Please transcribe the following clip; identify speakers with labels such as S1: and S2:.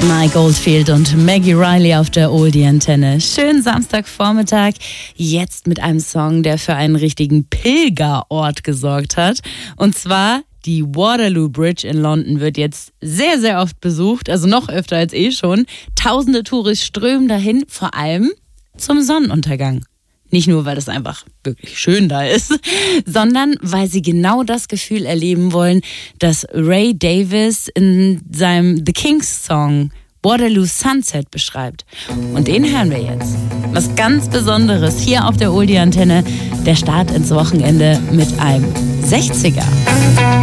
S1: Mike Oldfield und Maggie Riley auf der Oldie-Antenne. Schönen Samstagvormittag, jetzt mit einem Song, der für einen richtigen Pilgerort gesorgt hat. Und zwar die Waterloo Bridge in London wird jetzt sehr, sehr oft besucht, also noch öfter als schon. Tausende Touristen strömen dahin, vor allem zum Sonnenuntergang. Nicht nur, weil es einfach wirklich schön da ist, sondern weil sie genau das Gefühl erleben wollen, das Ray Davies in seinem The Kings Song Waterloo Sunset beschreibt. Und den hören wir jetzt. Was ganz Besonderes hier auf der Oldie-Antenne. Der Start ins Wochenende mit einem 60er.